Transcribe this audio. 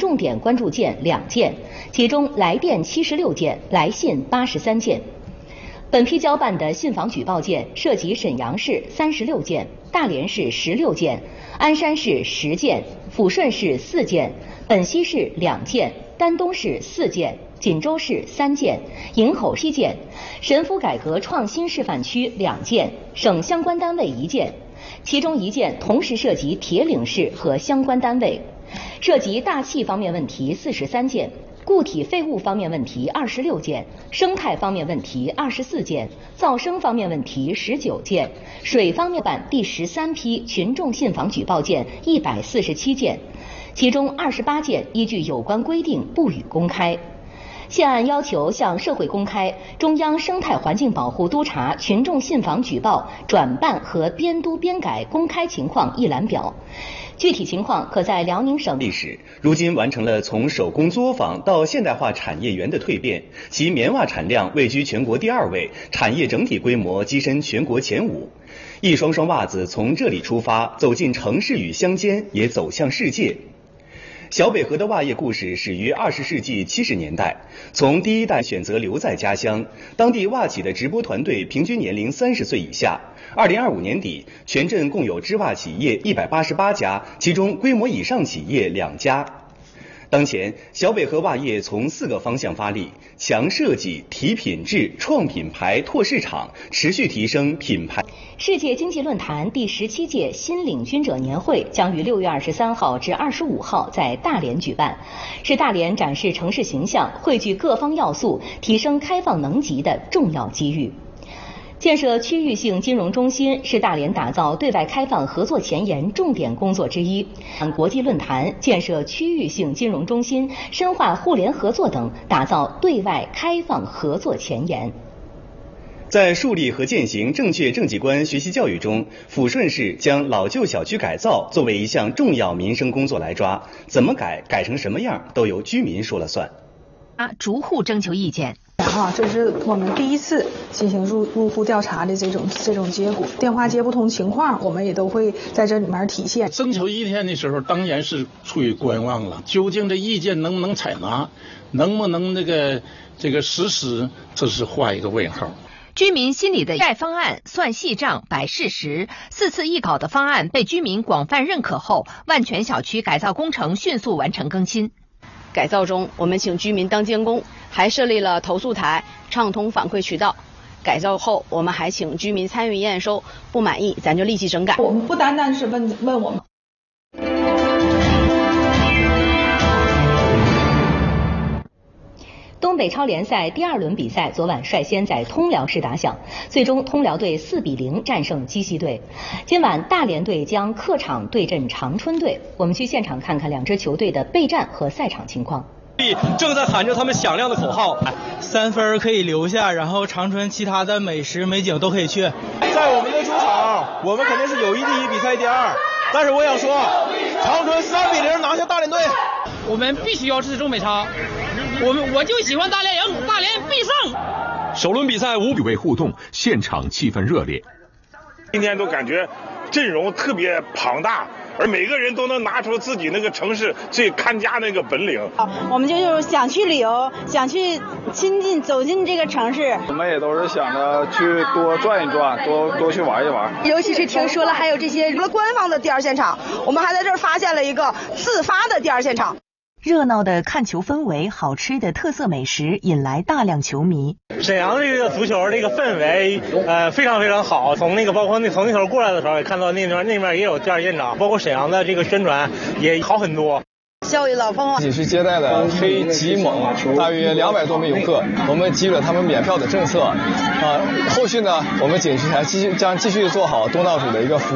重点关注件2件，其中来电76件，来信83件。本批交办的信访举报件涉及沈阳市36件、大连市16件、鞍山市10件、抚顺市4件、本溪市2件、丹东市4件、锦州市3件、营口7件、神府改革创新示范区2件，省相关单位1件，其中1件同时涉及铁岭市和相关单位，涉及大气方面问题43件。固体废物方面问题26件，生态方面问题24件，噪声方面问题19件，水方面办第13批群众信访举报件147件，其中28件依据有关规定不予公开。现案要求向社会公开中央生态环境保护督察群众信访举报转办和编督编改公开情况一览表。具体情况可在辽宁省历史，如今完成了从手工作坊到现代化产业园的蜕变，其棉袜产量位居全国第2位，产业整体规模跻身全国前5。一双双袜子从这里出发，走进城市与乡间，也走向世界。小北河的袜业故事始于20世纪70年代，从第一代选择留在家乡，当地袜企的直播团队平均年龄30岁以下。2025年底，全镇共有织袜企业188家，其中规模以上企业2家。当前，小北河袜业从4个方向发力：强设计、提品质、创品牌、拓市场，持续提升品牌。 世界经济论坛第17届新领军者年会将于6月23号至25号在大连举办，是大连展示城市形象、汇聚各方要素、提升开放能级的重要机遇。建设区域性金融中心是大连打造对外开放合作前沿重点工作之一。按国际论坛建设区域性金融中心、深化互联合作等，打造对外开放合作前沿。 在树立和践行正确政绩观学习教育中，抚顺市将老旧小区改造作为一项重要民生工作来抓，怎么改，改成什么样，都由居民说了算。 逐户征求意见。 这是我们第一次进行入户调查的这种结果，电话接不通情况，我们也都会在这里面体现。 征求意见的时候，当然是处于观望了，究竟这意见能不能采纳，能不能这个实施，这是画一个问号。 居民心里的盖方案算细账摆事实，4次议稿的方案被居民广泛认可后，万全小区改造工程迅速完成更新。 改造中，我们请居民当监工，还设立了投诉台，畅通反馈渠道。改造后，我们还请居民参与验收，不满意咱就立即整改。 我们不单单是问我们。 东北超联赛第2轮比赛昨晚率先在通辽市打响，最终通辽队4-0战胜鸡西队。今晚大连队将客场对阵长春队，我们去现场看看2支球队的备战和赛场情况。 正在喊着他们响亮的口号，3分可以留下，然后长春其他的美食美景都可以去。 在我们的主场，我们肯定是友谊第1，比赛第2。但是我想说，长春3-0拿下大连队， 我们必须要支持中北超。我就喜欢大连赢，大连必胜。 首轮比赛5位互动，现场气氛热烈。 今天都感觉阵容特别庞大，而每个人都能拿出自己那个城市最看家那个本领。 我们就是想去旅游，想去走进这个城市。 我们也都是想着去多转一转，多去玩一玩。 尤其是听说了还有这些除了官方的第2现场，我们还在这儿发现了一个自发的第2现场。 热闹的看球氛围，好吃的特色美食引来大量球迷。 沈阳这个足球这个氛围非常非常好，包括从那头过来的时候也看到那边也有第2现场，包括沈阳的这个宣传也好很多。 效益老丰景区接待的黑吉蒙大约200多名游客，我们给予了他们免票的政策。后续呢，我们景区还将继续做好东道主的一个服务。